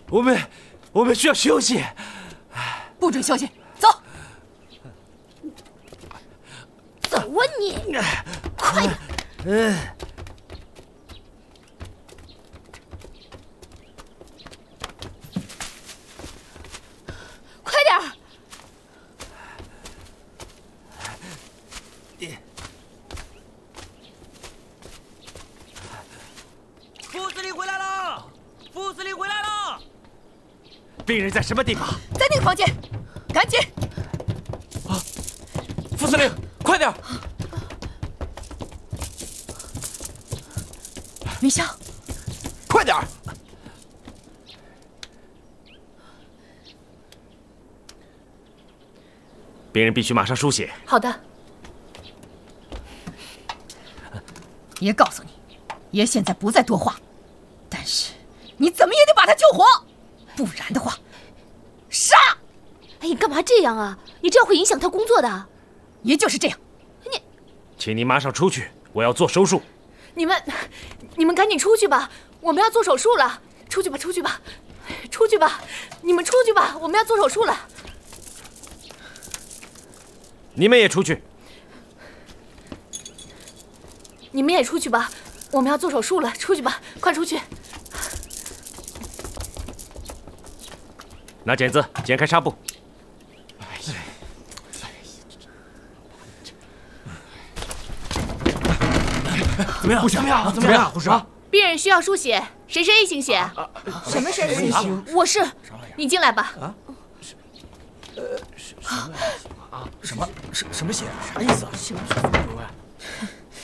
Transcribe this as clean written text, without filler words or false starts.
我们需要休息。 不准休息，走！ 走啊你！快点！快点儿！ 副司令回来了！副司令回来了！ 病人在什么地方？ 在那个房间，赶紧！ 副司令，快点！ 明香， 快点！病人必须马上输血。 好的。 爷告诉你，爷现在不再多话，但是你怎么也得把他救活，不然的话，杀！ 哎，你干嘛这样啊？你这样会影响他工作的。 爷就是这样。 请你马上出去，我要做手术。 你们赶紧出去吧，我们要做手术了。出去吧，出去吧，出去吧！你们出去吧，我们要做手术了。 你们也出去。 你们也出去吧，我们要做手术了。出去吧，快出去！ 拿剪子剪开纱布。 怎么样？怎么样？怎么样？护士， 病人需要输血，谁是 A 型血？ 什么是 A 型？ 我是。你进来吧。 什么血？啥意思啊？